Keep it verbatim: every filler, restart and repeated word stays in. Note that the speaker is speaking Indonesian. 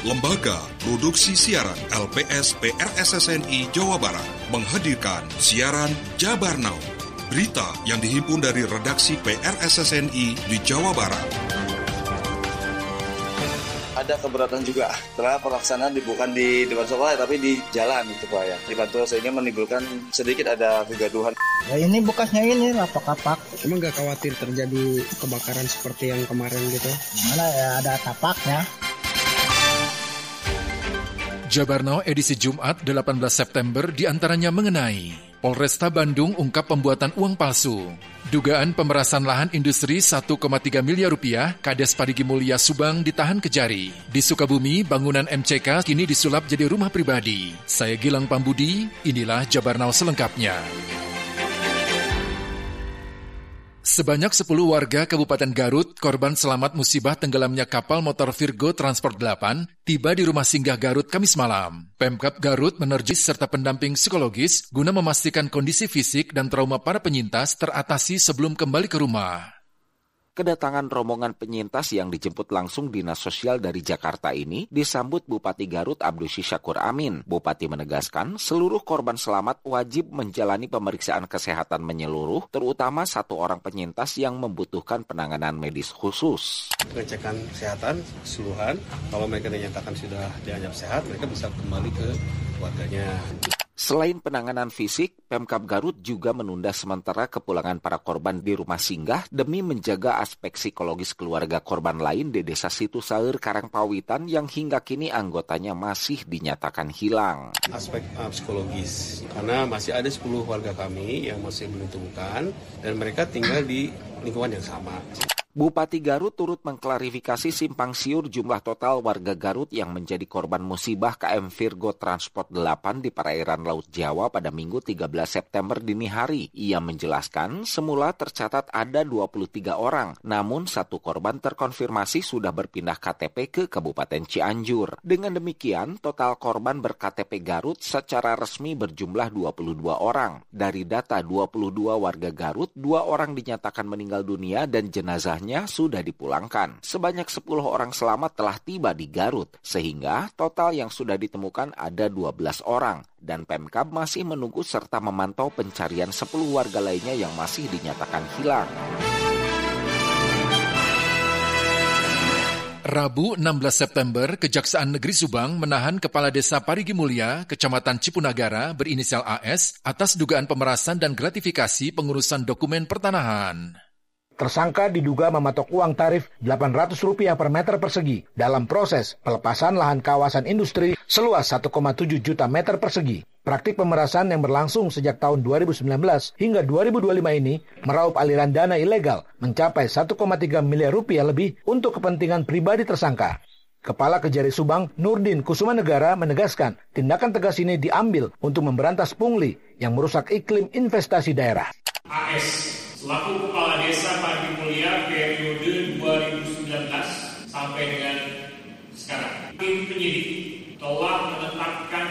Lembaga Produksi Siaran L P S P R S S N I Jawa Barat menghadirkan siaran Jabar Now, berita yang dihimpun dari redaksi P R S S N I di Jawa Barat. Ada keberatan juga setelah pelaksanaan bukan di depan sekolah tapi di jalan gitu Pak ya. Di kantor sehingga menimbulkan sedikit ada kegaduhan. Ya ini bekasnya ini lapak-lapak. Emang nggak khawatir terjadi kebakaran seperti yang kemarin gitu? Mana ya ada tapaknya. Jabar Now edisi Jumat delapan belas September diantaranya mengenai Polresta Bandung ungkap pembuatan uang palsu, dugaan pemerasan lahan industri satu koma tiga miliar rupiah, Kades Parigi Mulya Subang ditahan Kejari. Di Sukabumi, bangunan M C K kini disulap jadi rumah pribadi. Saya Gilang Pambudi, inilah Jabar Now selengkapnya. Sebanyak sepuluh warga Kabupaten Garut, korban selamat musibah tenggelamnya kapal motor Virgo Transport delapan, tiba di rumah singgah Garut Kamis malam. Pemkab Garut menerjis serta pendamping psikologis guna memastikan kondisi fisik dan trauma para penyintas teratasi sebelum kembali ke rumah. Kedatangan rombongan penyintas yang dijemput langsung Dinas Sosial dari Jakarta ini disambut Bupati Garut Abdusi Syakur Amin. Bupati menegaskan seluruh korban selamat wajib menjalani pemeriksaan kesehatan menyeluruh, terutama satu orang penyintas yang membutuhkan penanganan medis khusus. Pengecekan kesehatan keseluruhan, kalau mereka dinyatakan sudah dianggap sehat, mereka bisa kembali ke keluarganya. Selain penanganan fisik, Pemkab Garut juga menunda sementara kepulangan para korban di rumah singgah demi menjaga aspek psikologis keluarga korban lain di Desa Situsaeur Karangpawitan yang hingga kini anggotanya masih dinyatakan hilang. Aspek uh, psikologis, karena masih ada sepuluh warga kami yang masih belum ditemukan dan mereka tinggal di lingkungan yang sama. Bupati Garut turut mengklarifikasi simpang siur jumlah total warga Garut yang menjadi korban musibah K M Virgo Transport delapan di perairan Laut Jawa pada Minggu tiga belas September dini hari. Ia menjelaskan semula tercatat ada dua puluh tiga orang, namun satu korban terkonfirmasi sudah berpindah K T P ke Kabupaten Cianjur. Dengan demikian, total korban ber-K T P Garut secara resmi berjumlah dua puluh dua orang. Dari data dua puluh dua warga Garut, dua orang dinyatakan meninggal dunia dan jenazahnya sudah dipulangkan. Sebanyak sepuluh orang selamat telah tiba di Garut, sehingga total yang sudah ditemukan ada dua belas orang. Dan Pemkab masih menunggu serta memantau pencarian sepuluh warga lainnya yang masih dinyatakan hilang. Rabu enam belas September, Kejaksaan Negeri Subang menahan Kepala Desa Parigi Mulya, Kecamatan Cipunagara, berinisial A S, atas dugaan pemerasan dan gratifikasi pengurusan dokumen pertanahan. Tersangka diduga mematok uang tarif delapan ratus rupiah per meter persegi dalam proses pelepasan lahan kawasan industri seluas satu koma tujuh juta meter persegi. Praktik pemerasan yang berlangsung sejak tahun dua ribu sembilan belas hingga dua ribu dua puluh lima ini meraup aliran dana ilegal mencapai satu koma tiga miliar rupiah lebih untuk kepentingan pribadi tersangka. Kepala Kejari Subang, Nurdin Kusumanegara, menegaskan tindakan tegas ini diambil untuk memberantas pungli yang merusak iklim investasi daerah. A S selaku Kepala Desa Parigi Mulya periode dua ribu sembilan belas sampai dengan sekarang, tim penyidik telah menetapkan